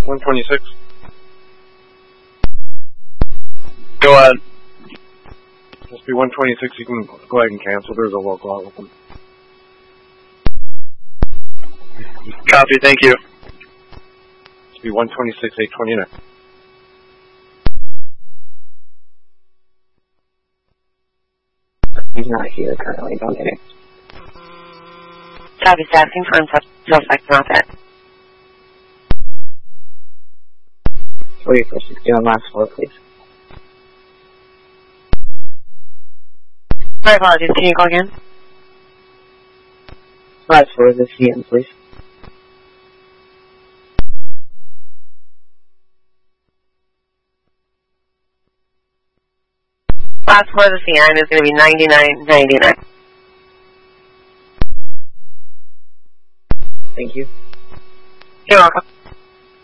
126. Go ahead. Must be 126. You can go ahead and cancel. There's a local out with them. Copy, thank you. Must be 126, 829. He's not here currently, don't get it. Copy, staffing from suspect not that. 4460 on last floor, please. My apologies, can you call again? Last floor is the CM, please. Last floor of the CM is going to be 9999. Thank you. You're welcome.